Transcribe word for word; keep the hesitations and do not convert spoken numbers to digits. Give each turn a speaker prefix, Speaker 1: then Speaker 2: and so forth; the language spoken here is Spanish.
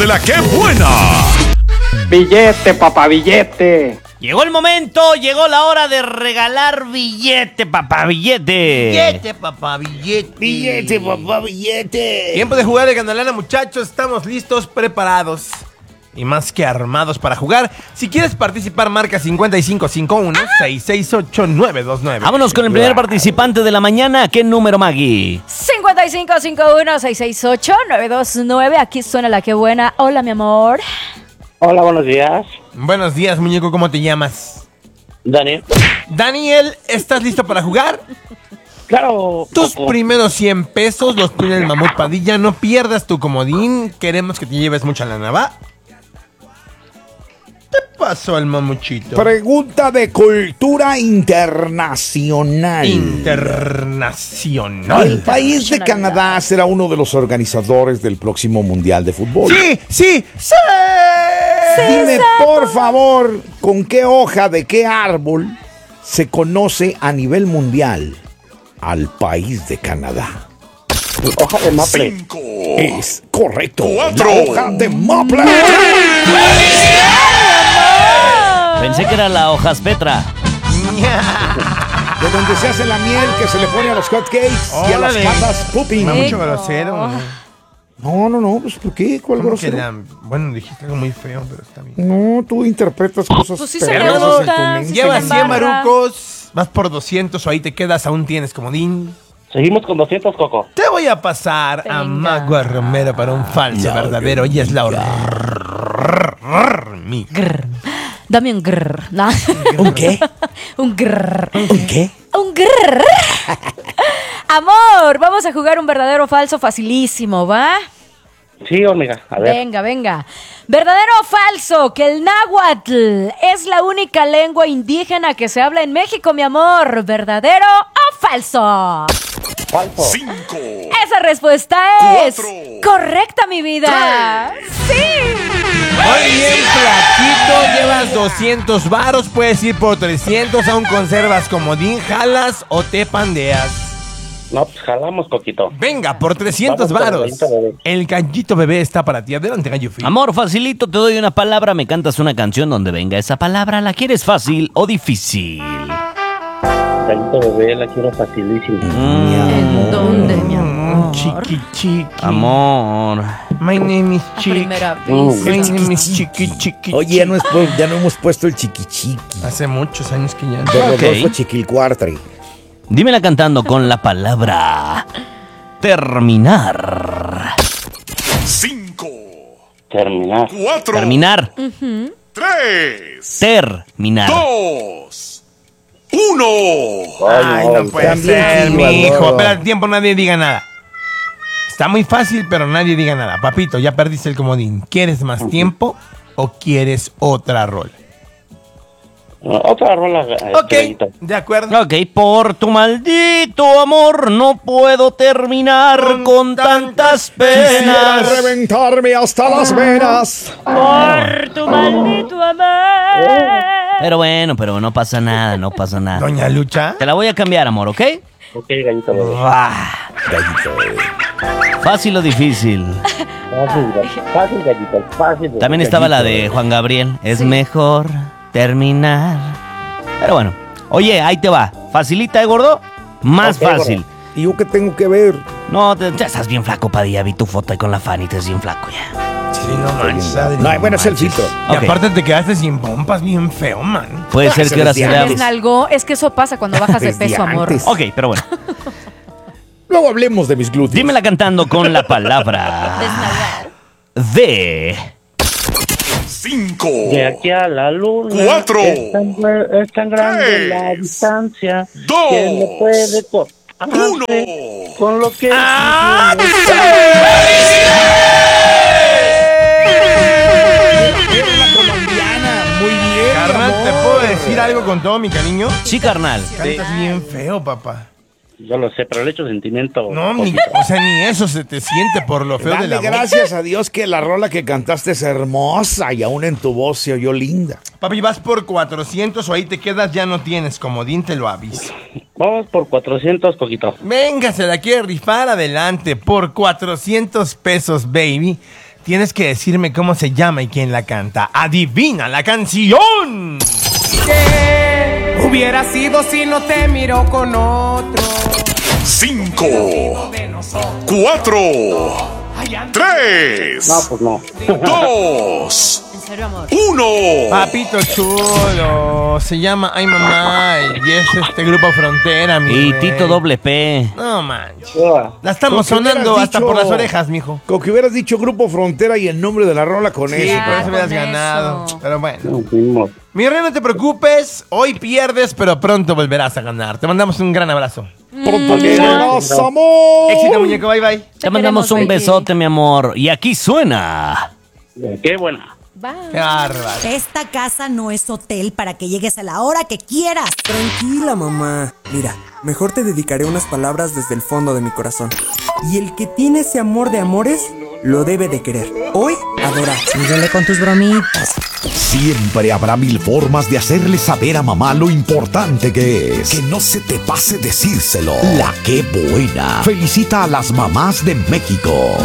Speaker 1: de la que buena.
Speaker 2: Billete, papá, billete.
Speaker 3: Llegó el momento, llegó la hora de regalar billete, papá, billete.
Speaker 4: Billete, papá, billete.
Speaker 5: Billete, papá, billete.
Speaker 4: Tiempo de jugar de Ganalana, muchachos. Estamos listos, preparados y más que armados para jugar. Si quieres participar, marca cincuenta y cinco cincuenta y uno, seiscientos sesenta y ocho, novecientos veintinueve.
Speaker 3: Vámonos con el primer participante de la mañana. ¿Qué número, Maggie?
Speaker 6: cincuenta y cinco cincuenta y uno, seiscientos sesenta y ocho, novecientos veintinueve. Aquí suena la que buena. Hola, mi amor.
Speaker 2: Hola, buenos días.
Speaker 4: Buenos días, muñeco. ¿Cómo te llamas?
Speaker 2: Daniel.
Speaker 4: Daniel, ¿estás listo para jugar?
Speaker 2: Claro.
Speaker 4: Tus
Speaker 2: Coco.
Speaker 4: primeros cien pesos los tiene el Mamut Padilla. No pierdas tu comodín. Queremos que te lleves mucha lana, ¿va? ¿Qué pasó al mamuchito?
Speaker 5: Pregunta de cultura internacional.
Speaker 4: Internacional.
Speaker 5: El país de Canadá será uno de los organizadores del próximo Mundial de Fútbol.
Speaker 4: Sí, sí, sí.
Speaker 5: Dime, por favor, ¿con qué hoja de qué árbol se conoce a nivel mundial al país de Canadá?
Speaker 2: Hoja de maple.
Speaker 1: Cinco.
Speaker 5: Es correcto.
Speaker 1: Cuatro.
Speaker 5: La hoja de maple.
Speaker 3: Pensé que era la hojas Petra.
Speaker 5: De donde se hace la miel que se le pone a los hot cakes y a las
Speaker 4: Órale.
Speaker 5: patas pudding.
Speaker 4: Mucho grosero. ¿no?
Speaker 5: No, no, no, pues ¿por qué? ¿Cuál
Speaker 4: ¿Cómo que
Speaker 5: grosero?
Speaker 4: la- Bueno, dijiste algo muy feo, pero está bien.
Speaker 5: No, tú interpretas cosas
Speaker 6: Pues sí se le
Speaker 5: perversas en tu
Speaker 6: gusta,
Speaker 5: mente.
Speaker 6: sí
Speaker 4: Llevas
Speaker 6: se
Speaker 4: cien
Speaker 6: embarra.
Speaker 4: marucos, vas por doscientos o ahí te quedas, aún tienes comodín.
Speaker 2: Seguimos con doscientos, Coco.
Speaker 4: Te voy a pasar a
Speaker 6: Venga.
Speaker 4: Magua Romero para un falso
Speaker 5: La
Speaker 4: verdadero. Ella es la hormiga.
Speaker 6: Dame un grrr. No.
Speaker 5: ¿Un qué?
Speaker 6: Un grrr.
Speaker 5: ¿Un qué?
Speaker 6: Un grrr. Amor, vamos a jugar un verdadero o falso facilísimo, ¿va?
Speaker 2: Sí, hormiga. A ver.
Speaker 6: Venga, venga. ¿Verdadero o falso que el náhuatl es la única lengua indígena que se habla en México, mi amor? ¿Verdadero o falso?
Speaker 2: Falso.
Speaker 1: Cinco.
Speaker 6: Esa respuesta es
Speaker 1: Cuatro.
Speaker 6: correcta, mi vida. Sí.
Speaker 4: Muy bien, flaquito, llevas doscientos varos, puedes ir por trescientos, aún conservas comodín, jalas o te pandeas.
Speaker 2: No, pues jalamos, Coquito.
Speaker 4: Venga, por trescientos
Speaker 2: Vamos con el
Speaker 4: varos.
Speaker 2: gallito bebé.
Speaker 4: El gallito bebé está para ti. Adelante, gallo fino.
Speaker 3: Amor, facilito, te doy una palabra, me cantas una canción donde venga esa palabra. ¿La quieres fácil o difícil?
Speaker 2: Gallito bebé, la quiero facilísimo.
Speaker 6: ¿En dónde, mi amor?
Speaker 4: Chiqui, chiqui.
Speaker 3: Amor.
Speaker 4: My name is
Speaker 6: A
Speaker 4: Chiqui.
Speaker 6: primera
Speaker 2: Mm.
Speaker 6: vista.
Speaker 4: My name is Chiqui, chiqui.
Speaker 5: Oye, ya no, es, pu- ya no hemos puesto el chiqui chiqui.
Speaker 4: Hace muchos años que ya no.
Speaker 5: De
Speaker 3: Ok.
Speaker 5: Rodolfo Chiquilcuartre.
Speaker 3: Dímela cantando con la palabra terminar.
Speaker 1: Cinco.
Speaker 2: Terminar.
Speaker 1: Cuatro.
Speaker 3: Terminar.
Speaker 1: Tres.
Speaker 3: Terminar.
Speaker 1: Dos. Uno.
Speaker 4: Ay, no puede
Speaker 5: También
Speaker 4: ser,
Speaker 5: sí,
Speaker 4: mi hijo.
Speaker 5: Eduardo.
Speaker 4: Espera el tiempo, nadie diga nada. Está muy fácil, pero nadie diga nada. Papito, ya perdiste el comodín. ¿Quieres más tiempo o quieres otra rola?
Speaker 2: Otra rola. este,
Speaker 4: Ok,
Speaker 2: Gallito.
Speaker 4: de acuerdo.
Speaker 3: Ok, por tu maldito amor no puedo terminar
Speaker 4: Con
Speaker 3: con, tantas penas.
Speaker 5: reventarme hasta las venas.
Speaker 6: Por tu maldito amor.
Speaker 3: Pero bueno, pero no pasa nada, no pasa nada.
Speaker 4: Doña Lucha.
Speaker 3: Te la voy a cambiar, amor, ¿ok?
Speaker 2: Ok, gallito bebé.
Speaker 3: Ah,
Speaker 5: Gallito bebé.
Speaker 3: fácil o difícil.
Speaker 2: Fácil, gallito. Fácil, gallito. Fácil.
Speaker 3: También estaba la de Juan Gabriel. Es mejor terminar. Pero bueno. Oye, ahí te va. ¿Facilita, eh, gordo? Más
Speaker 2: Ok,
Speaker 3: fácil.
Speaker 5: ¿Y yo qué tengo que ver?
Speaker 3: No, te- ya estás bien flaco, Padilla. Vi tu foto ahí con la Fanny, te estás bien flaco ya.
Speaker 4: Sí, no manches. Adri,
Speaker 5: No, bueno, es el
Speaker 4: manches.
Speaker 5: filtro.
Speaker 4: Y
Speaker 3: Ok.
Speaker 4: aparte te quedaste sin pompas bien feo, man.
Speaker 3: Puede
Speaker 5: Ah,
Speaker 3: ser
Speaker 5: se
Speaker 3: que ahora se
Speaker 5: desviaron.
Speaker 3: vea.
Speaker 6: ¿Tienes algo? Es que eso pasa cuando bajas de
Speaker 5: Desde
Speaker 6: peso, amor.
Speaker 5: antes.
Speaker 3: Ok, pero bueno.
Speaker 5: Luego hablemos de mis glúteos.
Speaker 3: Dímela cantando con la palabra de.
Speaker 1: Cinco.
Speaker 2: De aquí a la luna.
Speaker 1: Cuatro.
Speaker 2: Es tan, es tan grande
Speaker 1: Tres.
Speaker 2: la distancia.
Speaker 1: Dos.
Speaker 2: Que no puede cortarse
Speaker 1: Uno.
Speaker 2: con lo que.
Speaker 4: ¡Ah!
Speaker 5: La colombiana, muy bien.
Speaker 4: Carnal, ¿te
Speaker 5: amor.
Speaker 4: puedo decir algo con todo mi cariño?
Speaker 3: Sí, carnal.
Speaker 4: Cantas bien feo, papá.
Speaker 2: Yo lo sé, pero le echo sentimiento.
Speaker 4: No, ni, o sea, ni eso se te siente por lo feo de la
Speaker 5: Dale
Speaker 4: voz.
Speaker 5: gracias a Dios que la rola que cantaste es hermosa y aún en tu voz se oyó linda.
Speaker 4: Papi, vas por cuatrocientos o ahí te quedas, ya no tienes comodín, te lo aviso.
Speaker 2: Vamos por cuatrocientos, Coquito.
Speaker 4: Venga, se la quiere rifar, adelante, por cuatrocientos pesos, baby. Tienes que decirme cómo se llama y quién la canta. ¡Adivina la canción!
Speaker 7: ¿Qué hubiera sido si no te miró con otro?
Speaker 1: Cinco, cuatro, tres,
Speaker 2: No, pues no.
Speaker 1: dos,
Speaker 6: En serio, amor.
Speaker 1: uno.
Speaker 4: Papito chulo, se llama Ay Mamá y es este grupo Frontera, mi
Speaker 3: Y
Speaker 4: rey.
Speaker 3: Tito Doble P.
Speaker 4: No manches.
Speaker 2: Ah,
Speaker 4: La estamos
Speaker 5: Con que
Speaker 4: sonando
Speaker 5: hubieras
Speaker 4: hasta
Speaker 5: dicho-
Speaker 4: por las orejas, mijo.
Speaker 5: Con que hubieras dicho Grupo Frontera y el nombre de la rola con
Speaker 4: Sí,
Speaker 5: eso.
Speaker 4: por eso hubieras
Speaker 6: con
Speaker 4: ganado.
Speaker 6: eso.
Speaker 4: Pero bueno.
Speaker 2: no, ni modo.
Speaker 4: Mi rey, no te preocupes. Hoy pierdes, pero pronto volverás a ganar. Te mandamos un gran abrazo.
Speaker 5: Pronto
Speaker 2: Ok,
Speaker 5: llegarás,
Speaker 2: no.
Speaker 5: amor.
Speaker 4: Éxito, muñeco. Bye, bye.
Speaker 3: Te mandamos
Speaker 6: queremos,
Speaker 3: un
Speaker 6: baby.
Speaker 3: besote, mi amor. Y aquí suena.
Speaker 2: Qué buena.
Speaker 6: Bye.
Speaker 4: Qué bárbaro.
Speaker 8: Esta casa no es hotel para que llegues a la hora que quieras.
Speaker 9: Tranquila, mamá. Mira, mejor te dedicaré unas palabras desde el fondo de mi corazón. Y el que tiene ese amor de amores, lo debe de querer. Hoy, adorar.
Speaker 8: Síguele con tus bromitas.
Speaker 10: Siempre habrá mil formas de hacerle saber a mamá lo importante que es. Que no se te pase decírselo. La Qué Buena. Felicita a las mamás de México.